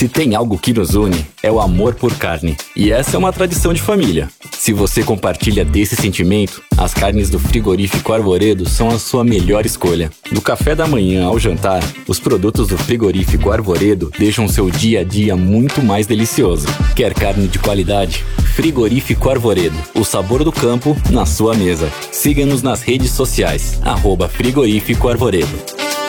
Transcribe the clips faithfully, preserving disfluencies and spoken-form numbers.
Se tem algo que nos une, é o amor por carne. E essa é uma tradição de família. Se você compartilha desse sentimento, as carnes do Frigorífico Arvoredo são a sua melhor escolha. Do café da manhã ao jantar, os produtos do Frigorífico Arvoredo deixam seu dia a dia muito mais delicioso. Quer carne de qualidade? Frigorífico Arvoredo, o sabor do campo na sua mesa. Siga-nos nas redes sociais, arroba Frigorífico Arvoredo.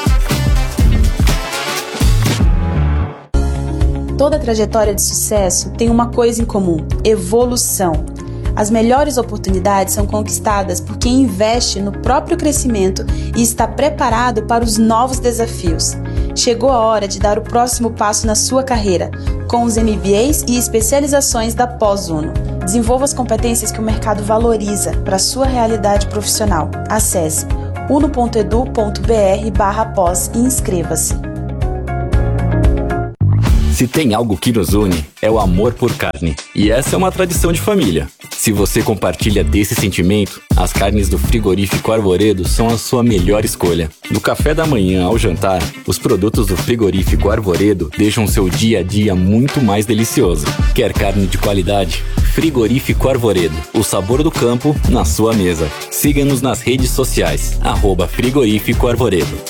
Toda trajetória de sucesso tem uma coisa em comum: evolução. As melhores oportunidades são conquistadas por quem investe no próprio crescimento e está preparado para os novos desafios. Chegou a hora de dar o próximo passo na sua carreira, com os M B As e especializações da Pós-Uno. Desenvolva as competências que o mercado valoriza para a sua realidade profissional. Acesse uno ponto edu ponto br barra pós e inscreva-se. Se tem algo que nos une, é o amor por carne. E essa é uma tradição de família. Se você compartilha desse sentimento, as carnes do Frigorífico Arvoredo são a sua melhor escolha. Do café da manhã ao jantar, os produtos do Frigorífico Arvoredo deixam seu dia a dia muito mais delicioso. Quer carne de qualidade? Frigorífico Arvoredo, o sabor do campo na sua mesa. Siga-nos nas redes sociais, arroba Frigorífico Arvoredo.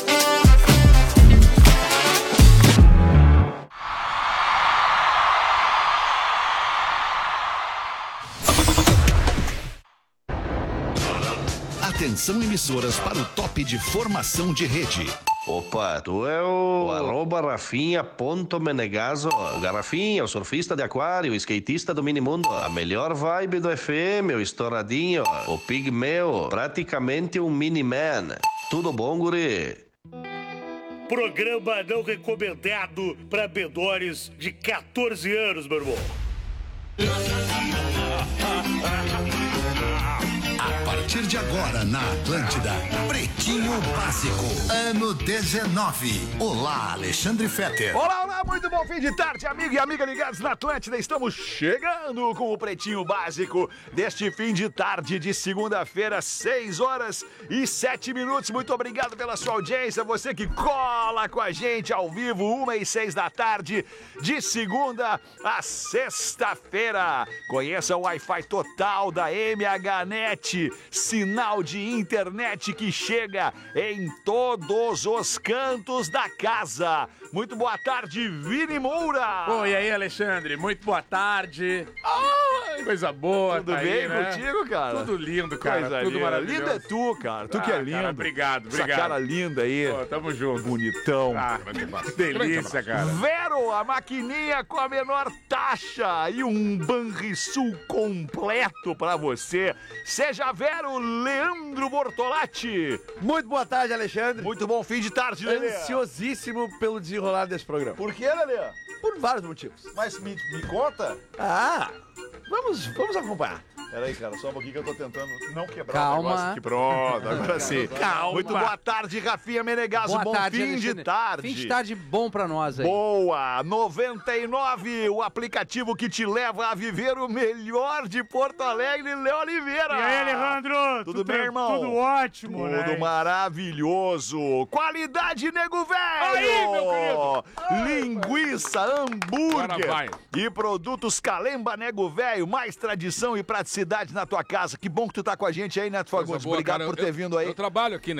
Atenção, emissoras, para o top de formação de rede. Opa, tu é o, o arroba Rafinha ponto Menegaso. Garrafinha, o surfista de aquário, o skatista do minimundo. A melhor vibe do F M, o estouradinho, o pigmeu, praticamente um mini-man. Tudo bom, guri? Programa não recomendado para menores de catorze anos, meu irmão. A partir de agora, na Atlântida, Pretinho Básico, ano dezenove. Olá, Alexandre Fetter. Olá, olá, muito bom fim de tarde, amigo e amiga ligados na Atlântida. Estamos chegando com o Pretinho Básico deste fim de tarde de segunda-feira, seis horas e sete minutos. Muito obrigado pela sua audiência, você que cola com a gente ao vivo, uma e seis da tarde, de segunda a sexta-feira. Conheça o Wi-Fi total da M H Net, sinal de internet que chega em todos os cantos da casa. Muito boa tarde, Vini Moura. Oi, e aí, Alexandre? Muito boa tarde. Oh, coisa boa. Tudo tá bem aí, né? contigo, cara? Tudo lindo, cara. Coisa Tudo linda. maravilhoso. Lindo é tu, cara. Tu ah, que é lindo. Cara, obrigado, obrigado. Essa cara linda aí. Pô, tamo junto. Bonitão. Ah, delícia, cara. Vero, a maquininha com a menor taxa e um Banrisul completo pra você. Seja Vero, Leandro Bortolatti. Muito boa tarde, Alexandre. Muito bom fim de tarde, Lelê. Ansiosíssimo pelo desenrolar desse programa. Por que, Lelê? Por vários motivos. Mas me, me conta. Ah, vamos, vamos acompanhar. Peraí, cara, só um pouquinho que eu tô tentando não quebrar Calma. o negócio aqui. Pronto, agora sim. Calma. Muito boa tarde, Rafinha Menegaso. Boa bom tarde, fim Alexandre. de tarde. Fim de tarde bom pra nós aí. Boa! noventa e nove, o aplicativo que te leva a viver o melhor de Porto Alegre, Léo Oliveira. E aí, Alejandro? Tudo, bem, irmão? Tudo ótimo, Tudo né? maravilhoso. Qualidade Nego Velho. Aí, meu querido. Ai, linguiça, hambúrguer Agora vai. e produtos Calemba Nego Velho. Mais tradição e praticidade na tua casa. Que bom que tu tá com a gente aí, Neto Fagundes. Boa, Obrigado cara, por eu, ter vindo aí. Eu trabalho aqui, né?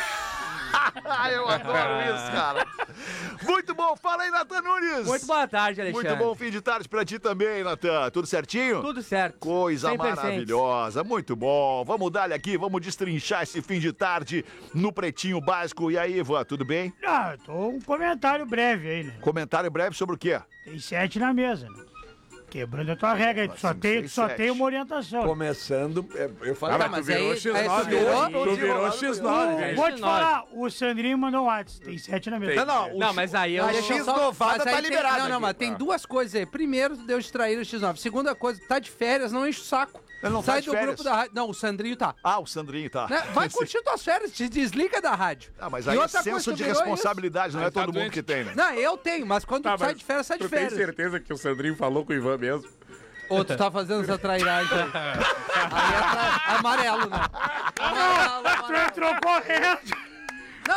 Eu adoro isso, cara. Muito bom. Fala aí, Natan Nunes. Muito boa tarde, Alexandre. Muito bom fim de tarde pra ti também, Natan. Tudo certinho? Tudo certo. Coisa Sempre maravilhosa. Muito bom. Vamos dar-lhe aqui, vamos destrinchar esse fim de tarde no Pretinho Básico. E aí, Ivan, tudo bem? Ah, tô um comentário breve aí, né? Comentário breve sobre o quê? Tem sete na mesa, né? Quebrando a tua regra, tu só, cinco, tem, seis, só sete. tem uma orientação. Começando, é, eu falei... Ah, Tá, mas tu mas virou aí- X aí nove, tu virou- né? Tu virou X nove, velho. Vou te falar, o Sandrinho mandou um WhatsApp, tem sete na mesa. Não, não, o Não, mas aí eu a deixa eu X só- novada mas tá aí tem- liberada Não, não, aqui. mas tem duas coisas aí. Primeiro, deu distrair o X nove. Segunda coisa, tá de férias, não enche o saco. Ele não tá Sai de do férias. grupo da rádio. Não, o Sandrinho tá. Ah, o Sandrinho tá. Né? Vai curtir tuas férias, te desliga da rádio. Ah, mas E aí é outra coisa, senso tu de virou responsabilidade, não é Aí tá todo mundo doente. que tem, né? Não, eu tenho, mas quando Tá, tu sai mas de férias, sai de Tu tem férias. certeza que o Sandrinho falou com o Ivan mesmo? Ou tu tá fazendo essa trairagem. Aí é tra... amarelo, né? Amarelo, Tu amarelo. entrou correto. Não,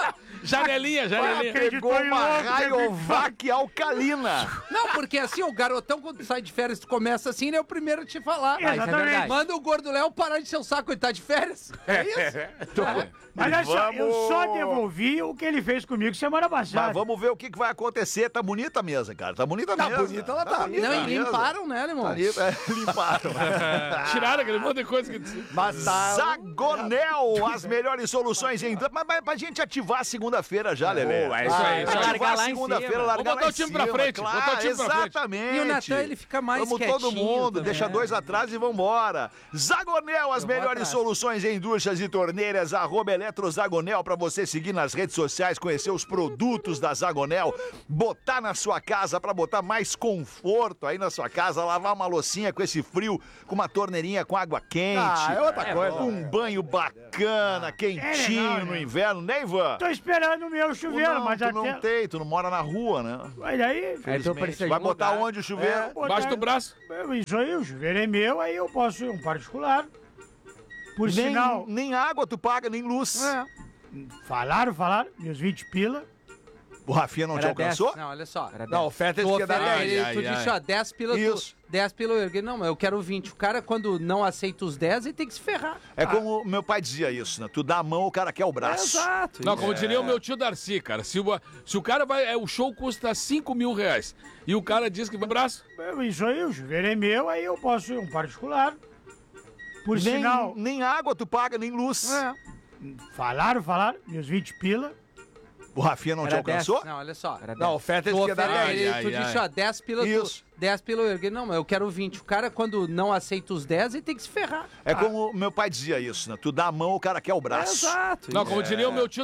Janelinha, janelinha. Pegou uma Rayovac alcalina. Não, porque assim, o garotão, quando sai de férias, tu começa assim, ele é o primeiro a te falar. Ah, isso é verdade. Manda o gordo Léo parar de ser o saco, ele tá de férias. É isso? Mas olha só, eu Vamos- só devolvi o que ele fez comigo semana passada. Mas vamos ver o que, que vai acontecer. Tá bonita a mesa, cara. Tá bonita a Tá mesa. bonita, ela tá. bonita Não, a e mesa. limparam, né, irmão? Tá limpa- é, limparam. Tiraram aquele monte de coisa que... Mas tá... Zagonel, as melhores soluções em... Mas, mas pra gente ativar a segunda-feira já, Lelê. Boa, é isso aí, isso aí. Ativar Largar a lá em segunda-feira, cima. largar Vamos botar lá o time em pra cima, frente, claro, botar o time pra frente. exatamente. E o Natan, ele fica mais Vamos todo quietinho mundo, também. deixa dois atrás e vambora. Zagonel, as Eu vou melhores atrás. soluções em duchas e torneiras, arroba Eletrozagonel, pra você seguir nas redes sociais, conhecer os produtos da Zagonel, botar na sua casa, pra botar mais conforto aí na sua casa, lavar uma loucinha com esse frio, com uma torneirinha com água quente. Ah, é outra coisa. Um banho bacana, quentinho legal, no né? inverno, né, Ivan? Tô esperando o meu Tu chuveiro, não, mas tu até... não tem, tu não mora na rua, né? Mas aí... Aí tu precisa de Vai botar mudar. onde o chuveiro? botar- Baixo do braço. Isso aí, o chuveiro é meu, aí eu posso ir um particular. Por Nem, sinal, nem água tu paga, nem luz. É. falaram, falaram, meus vinte pila. O Rafinha não te Era alcançou? Não, olha só. Não, oferta Tu, de oferece, dez. ele, ai, tu ai. disse, ó, dez pila, tu, Isso. dez pila eu erguei. Não, mas eu quero vinte. O cara, quando não aceita os dez, ele tem que se ferrar. É como meu pai dizia isso, né? Tu dá a mão, o cara quer o braço. Exato. Não, como diria o meu tio Darcy, cara. Se o, se o cara vai. É, o show custa cinco mil reais. E o cara diz que vai braço. Isso aí, o chuveiro é meu, aí eu posso ir um particular. Por Nem, sinal, nem água tu paga, nem luz. É. falaram, falaram, meus vinte pila. O Rafinha não te Era alcançou? Não, olha só. Não, oferta Tu, de oferece, dez. ele, Ai, tu ai, disse, ai. ó, dez pila, Isso. tu, dez pila eu erguei. Não, mas eu quero vinte. O cara, quando não aceita os dez, ele tem que se ferrar. É como meu pai dizia isso, né? Tu dá a mão, o cara quer o braço. Exato. Não, como diria o meu tio